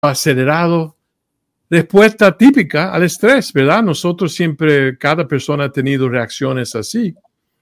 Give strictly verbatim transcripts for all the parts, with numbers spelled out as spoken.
acelerado. Respuesta típica al estrés, ¿verdad? Nosotros siempre, cada persona ha tenido reacciones así.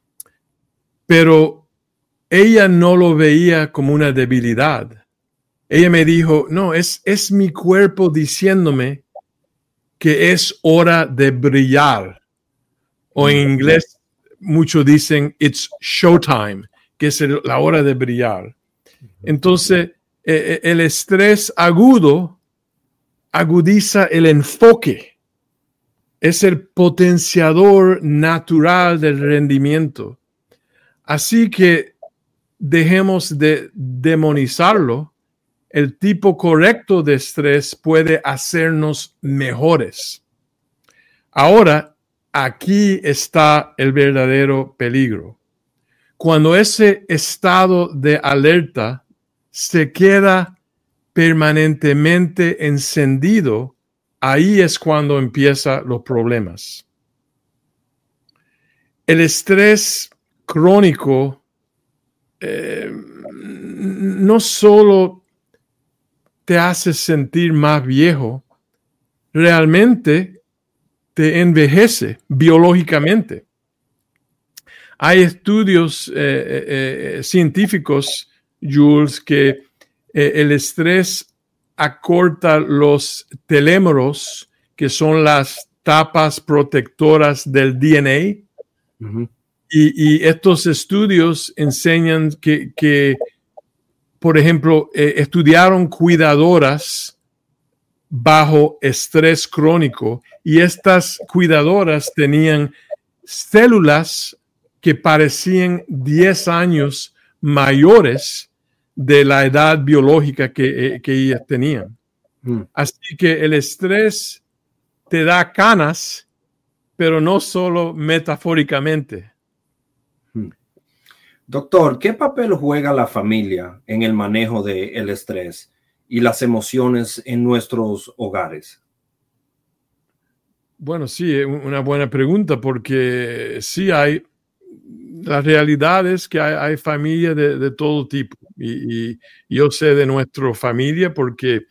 Pero ella no lo veía como una debilidad. Ella me dijo, no, es, es mi cuerpo diciéndome que es hora de brillar. O en inglés, muchos dicen, it's showtime, que es el, la hora de brillar. Entonces, eh, el estrés agudo agudiza el enfoque. Es el potenciador natural del rendimiento. Así que dejemos de demonizarlo. El tipo correcto de estrés puede hacernos mejores. Ahora, aquí está el verdadero peligro. Cuando ese estado de alerta se queda permanentemente encendido, ahí es cuando empiezan los problemas. El estrés crónico eh, no solo te hace sentir más viejo, realmente te envejece biológicamente. Hay estudios eh, eh, científicos, Jules, que eh, el estrés acorta los telómeros, que son las tapas protectoras del D N A. Uh-huh. Y, y estos estudios enseñan que, que por ejemplo, eh, estudiaron cuidadoras bajo estrés crónico y estas cuidadoras tenían células que parecían diez años mayores de la edad biológica que, eh, que ellas tenían. Mm. Así que el estrés te da canas, pero no solo metafóricamente. Mm. Doctor, ¿qué papel juega la familia en el manejo del estrés y las emociones en nuestros hogares? Bueno, sí, es una buena pregunta porque sí hay, la realidad es que hay, hay familias de, de todo tipo y, y yo sé de nuestra familia porque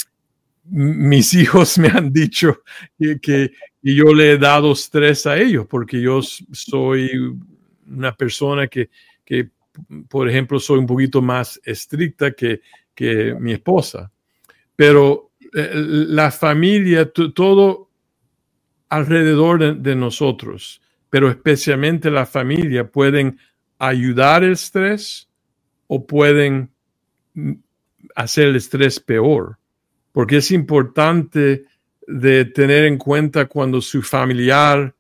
mis hijos me han dicho que, que yo le he dado estrés a ellos porque yo soy una persona que, que por ejemplo, soy un poquito más estricta que, que mi esposa. Pero eh, la familia, todo alrededor de, de nosotros, pero especialmente la familia, pueden ayudar el estrés o pueden hacer el estrés peor. Porque es importante de tener en cuenta cuando su familiar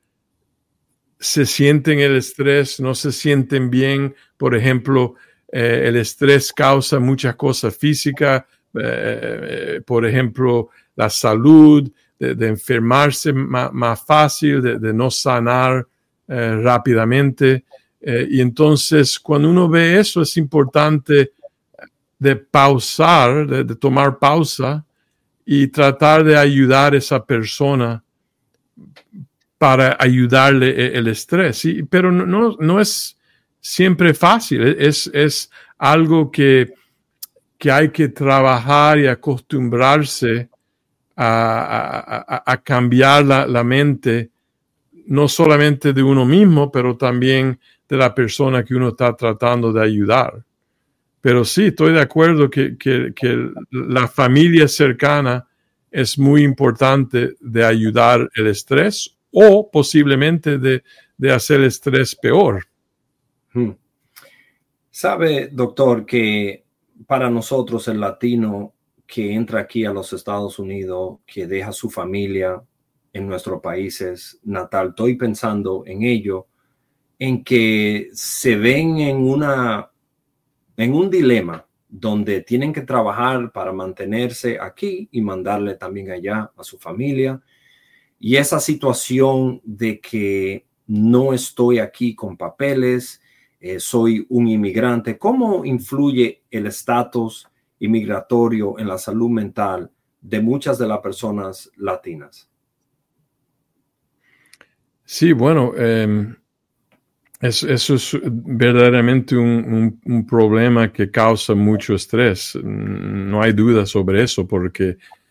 se siente en el estrés, no se sienten bien. Por ejemplo, eh, el estrés causa muchas cosas físicas, eh, por ejemplo, la salud, de, de enfermarse más, más fácil, de, de no sanar eh, rápidamente. Eh, y entonces, cuando uno ve eso, es importante de pausar, de, de tomar pausa y tratar de ayudar a esa persona para ayudarle el estrés. Sí, pero no, no, no es siempre fácil. Es, es algo que, que hay que trabajar y acostumbrarse a, a, a cambiar la, la mente, no solamente de uno mismo, pero también de la persona que uno está tratando de ayudar. Pero sí, estoy de acuerdo que, que, que la familia cercana es muy importante de ayudar el estrés o posiblemente de, de hacer el estrés peor. Hmm. Sabe, doctor, que para nosotros el latino que entra aquí a los Estados Unidos, que deja su familia en nuestros países natal, estoy pensando en ello, en que se ven en una en un dilema donde tienen que trabajar para mantenerse aquí y mandarle también allá a su familia. Y esa situación de que no estoy aquí con papeles, eh, soy un inmigrante, ¿cómo influye el estatus inmigratorio en la salud mental de muchas de las personas latinas? Sí, bueno, eh, Eso, eso es verdaderamente un, un, un problema que causa mucho estrés. No hay duda sobre eso, porque